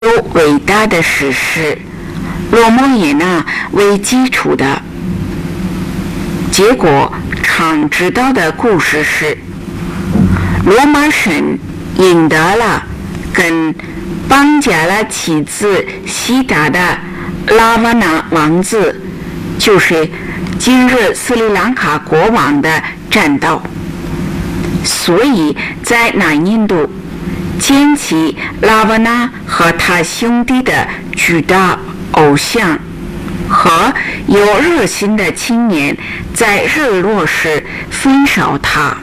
有伟大的史诗罗摩衍那为基础的。结果常知道的故事是，罗马神赢得了跟绑架了妻子西达的拉瓦那王子，就是今日斯里兰卡国王的战斗，所以在南印度建起拉瓦那和他兄弟的巨大偶像，和有热心的青年在日落时焚烧他。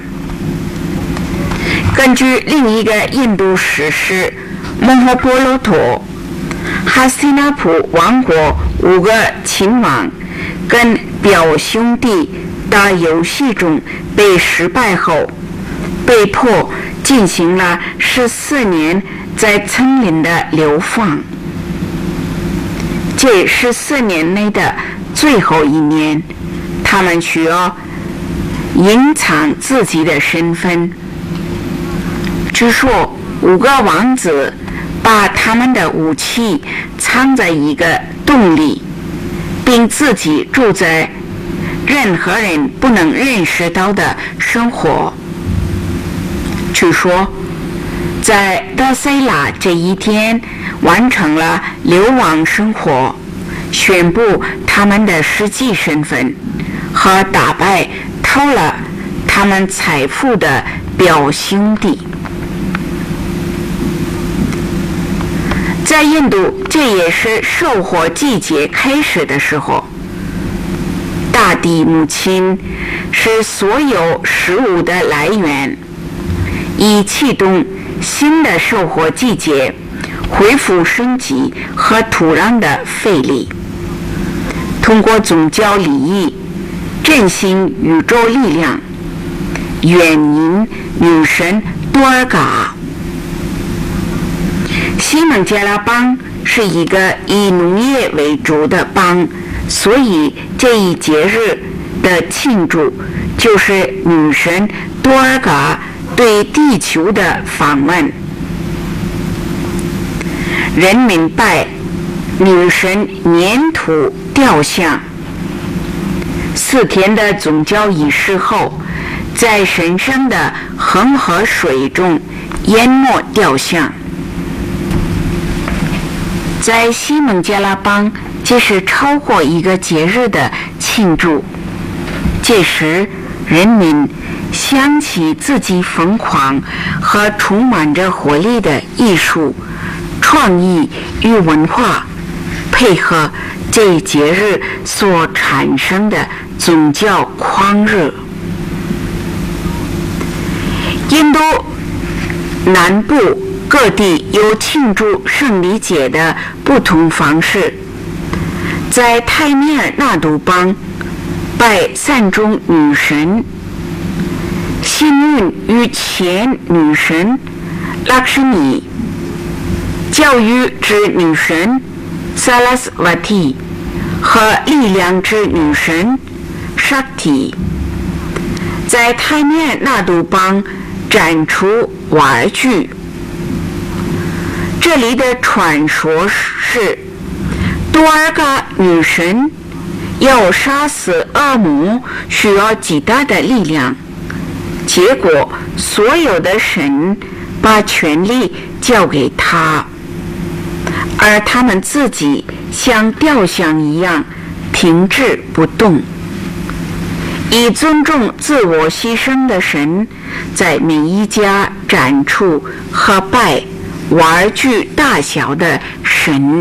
根据另一个印度史诗摩诃婆罗陀，哈斯蒂纳普王国5个亲王跟表兄弟打游戏中被失败后，被迫进行了14年在丛林的流放。这14年内的最后1年，他们需要隐藏自己的身份。据说5个王子把他们的武器藏在一个洞里，并自己住在任何人不能认识到的生活。据说在达塞拉这一天完成了流亡生活，宣布他们的实际身份，和打败偷了他们财富的表兄弟。在印度，这也是收获季节开始的时候。大地母亲是所有食物的来源，以启动新的收获季节，恢复生机和土壤的费力。通过宗教礼仪振兴宇宙力量，援引女神多尔嘎。西孟加拉邦是一个以农业为主的邦，所以这一节日的庆祝就是女神多尔嘎对地球的访问。人民拜女神粘土雕像，4天的宗教仪式后，在神圣的恒河水中淹没雕像。在西孟加拉邦，这是超过一个节日的庆祝。这时，人民想起自己疯狂和充满着活力的艺术、创意与文化，配合这一节日所产生的宗教狂热。印度南部各地有庆祝胜利节的不同方式。在泰米尔纳杜邦拜3种女神：幸运与钱女神拉克什米，教育之女神萨拉斯瓦蒂和力量之女神沙提。在泰米尔纳杜邦展出玩具。这里的传说是，多尔嘎女神要杀死恶魔需要极大的力量，结果所有的神把权力交给她，而他们自己像雕像一样停滞不动。以尊重自我牺牲的神，在每一家展出和拜玩具大小的神。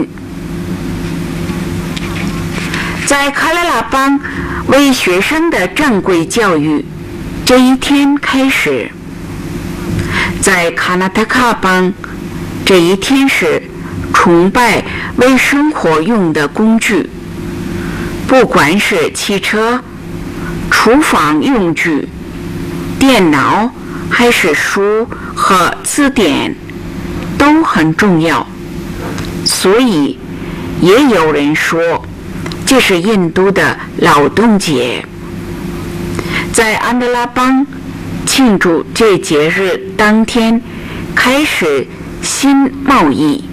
在喀拉拉邦为学生的正规教育这一天开始。在卡纳塔卡邦，这一天是崇拜为生活用的工具，不管是汽车、厨房用具、电脑还是书和字典都很重要。所以也有人说这是印度的劳动节。在安德拉邦庆祝这节日当天开始新贸易，